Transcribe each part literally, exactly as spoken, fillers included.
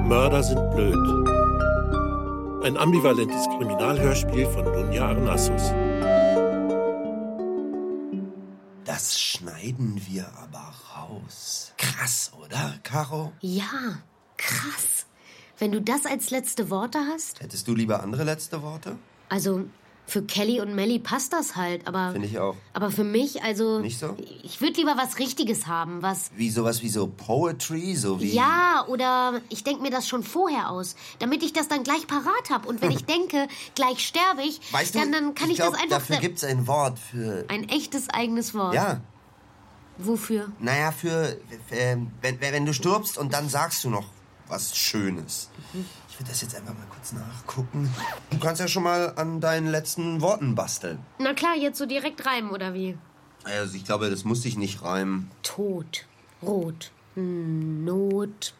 Mörder sind blöd. Ein ambivalentes Kriminalhörspiel von Dunja Arnassus. Das schneiden wir aber raus. Krass, oder, Caro? Ja, krass. Wenn du das als letzte Worte hast? Hättest du lieber andere letzte Worte? Also, für Kelly und Melly passt das halt, aber... Finde ich auch. Aber für mich, also... Nicht so? Ich würde lieber was Richtiges haben, was... Wie sowas wie so Poetry, so wie... Ja, oder ich denke mir das schon vorher aus, damit ich das dann gleich parat habe. Und wenn ich denke, gleich sterbe ich, weißt dann, du, dann kann ich, ich, glaub, das einfach... dafür gibt's ein Wort für... Ein echtes eigenes Wort? Ja. Wofür? Naja, für... äh, wenn, wenn du stirbst und dann sagst du noch was Schönes. Mhm. Ich würde das jetzt einfach mal kurz nachgucken. Du kannst ja schon mal an deinen letzten Worten basteln. Na klar, jetzt so direkt reimen, oder wie? Also ich glaube, das muss sich nicht reimen. Tod, Rot, Not,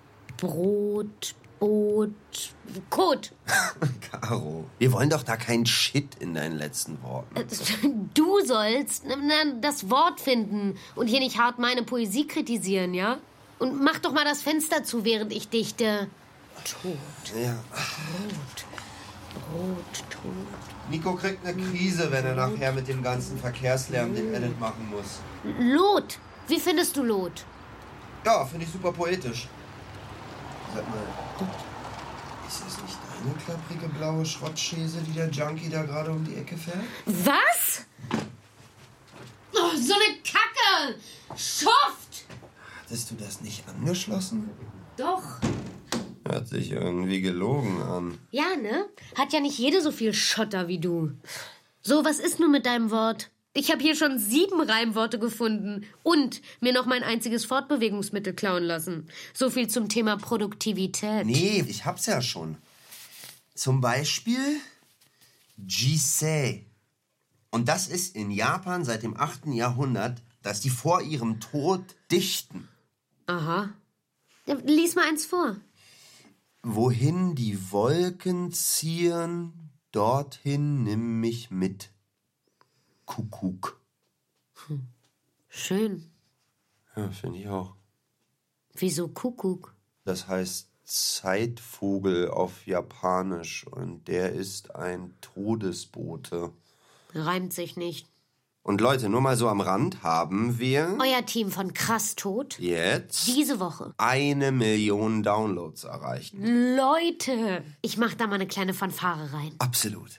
Brot, Boot, Kot. Caro, wir wollen doch da keinen Shit in deinen letzten Worten. Du sollst das Wort finden und hier nicht hart meine Poesie kritisieren, ja? Und mach doch mal das Fenster zu, während ich dichte. Tod. Ja. Rot. Rot, Tod. Nico kriegt eine Krise, wenn er nachher mit dem ganzen Verkehrslärm den Edit machen muss. Lot. Wie findest du Lot? Ja, finde ich super poetisch. Sag mal, ist das nicht deine klapprige blaue Schrottschäse, die der Junkie da gerade um die Ecke fährt? Was? Oh, so eine Kacke! Schuft! Hattest du das nicht angeschlossen? Doch. Hört sich irgendwie gelogen an. Ja, ne? Hat ja nicht jede so viel Schotter wie du. So, was ist nun mit deinem Wort? Ich habe hier schon sieben Reimworte gefunden und mir noch mein einziges Fortbewegungsmittel klauen lassen. So viel zum Thema Produktivität. Nee, ich hab's ja schon. Zum Beispiel Jisei. Und das ist in Japan seit dem achten Jahrhundert, dass die vor ihrem Tod dichten. Aha. Lies mal eins vor. Wohin die Wolken ziehen, dorthin nimm mich mit. Kuckuck. Hm. Schön. Ja, finde ich auch. Wieso Kuckuck? Das heißt Zeitvogel auf Japanisch und der ist ein Todesbote. Reimt sich nicht. Und Leute, nur mal so am Rand haben wir... Euer Team von Krass Tot jetzt diese Woche eine Million Downloads erreicht. Leute, ich mach da mal eine kleine Fanfare rein. Absolut.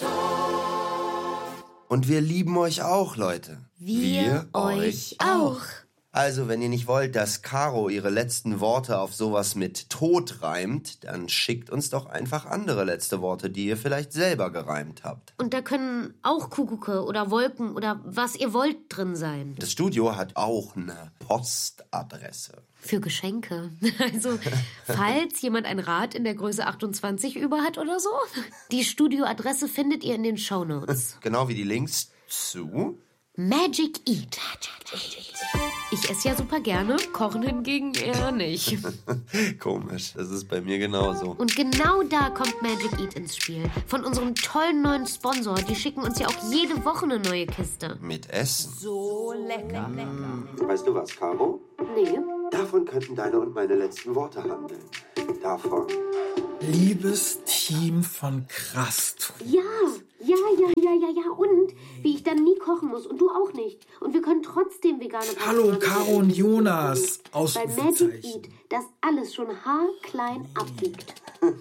Und wir lieben euch auch, Leute. Wir, wir euch auch. Also, wenn ihr nicht wollt, dass Caro ihre letzten Worte auf sowas mit Tod reimt, dann schickt uns doch einfach andere letzte Worte, die ihr vielleicht selber gereimt habt. Und da können auch Kuckucke oder Wolken oder was ihr wollt drin sein. Das Studio hat auch eine Postadresse. Für Geschenke. Also, falls jemand ein Rad in der Größe achtundzwanzig über hat oder so, die Studioadresse findet ihr in den Shownotes. Genau wie die Links zu... Magic Eat. Ich esse ja super gerne, kochen hingegen eher nicht. Komisch, das ist bei mir genauso. Und genau da kommt Magic Eat ins Spiel. Von unserem tollen neuen Sponsor. Die schicken uns ja auch jede Woche eine neue Kiste. Mit Essen. So lecker, lecker. Weißt du was, Caro? Nee. Davon könnten deine und meine letzten Worte handeln. Davon. Liebes Team von Krass Tot. Ja, ja, ja, ja, ja, ja. Und wie ich dann nie kochen muss und du auch nicht. Und wir können trotzdem vegane Pasta Hallo, machen. Caro und Jonas. Bei Magic Eat, das alles schon haarklein abwiegt.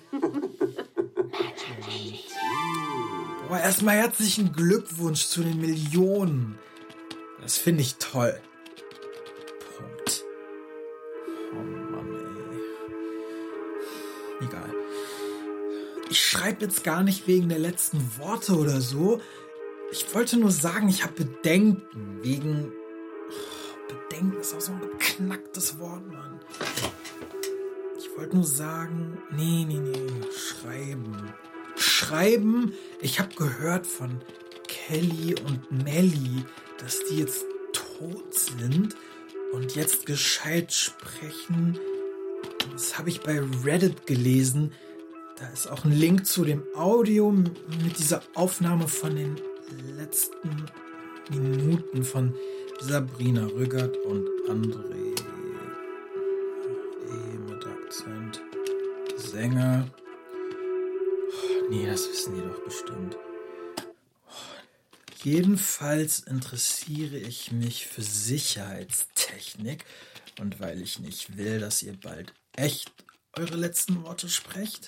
Boah, erstmal herzlichen Glückwunsch zu den Millionen. Das finde ich toll. Punkt. Oh Mann, ey. Egal. Ich schreibe jetzt gar nicht wegen der letzten Worte oder so. Ich wollte nur sagen, ich habe Bedenken. Wegen... Oh, Bedenken ist auch so ein beknacktes Wort, Mann. Ich wollte nur sagen... Nee, nee, nee. Schreiben. Schreiben. Ich habe gehört von Kelly und Melly, dass die jetzt tot sind und jetzt gescheit sprechen. Das habe ich bei Reddit gelesen. Da ist auch ein Link zu dem Audio mit dieser Aufnahme von den letzten Minuten von Sabrina Rüggert und André. E mit Akzent. Sänger. Oh, nee, das wissen die doch bestimmt. Jedenfalls interessiere ich mich für Sicherheitstechnik und weil ich nicht will, dass ihr bald echt eure letzten Worte sprecht.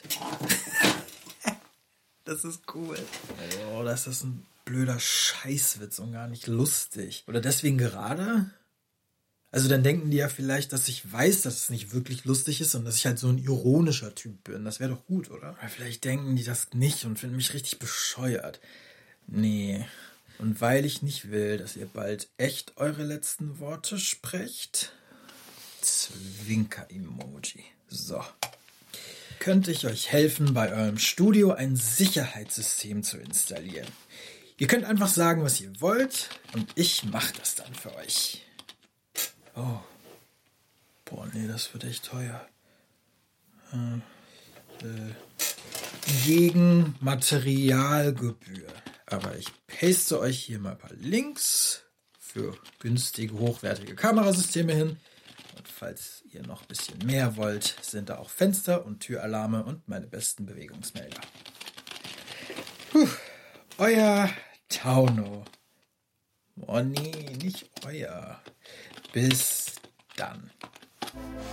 Das ist cool. Oh, das ist ein blöder Scheißwitz und gar nicht lustig. Oder deswegen gerade? Also dann denken die ja vielleicht, dass ich weiß, dass es nicht wirklich lustig ist und dass ich halt so ein ironischer Typ bin. Das wäre doch gut, oder? Aber vielleicht denken die das nicht und finden mich richtig bescheuert. Nee. Und weil ich nicht will, dass ihr bald echt eure letzten Worte sprecht, Zwinker-Emoji. So. Könnte ich euch helfen, bei eurem Studio ein Sicherheitssystem zu installieren. Ihr könnt einfach sagen, was ihr wollt und ich mache das dann für euch. Oh. Boah, nee, das wird echt teuer. Hm. Äh. Gegen Materialgebühr. Aber ich paste euch hier mal ein paar Links für günstige, hochwertige Kamerasysteme hin. Und falls ihr noch ein bisschen mehr wollt, sind da auch Fenster und Türalarme und meine besten Bewegungsmelder. Puh. Euer Tauno. Oh nee, nicht euer. Bis dann.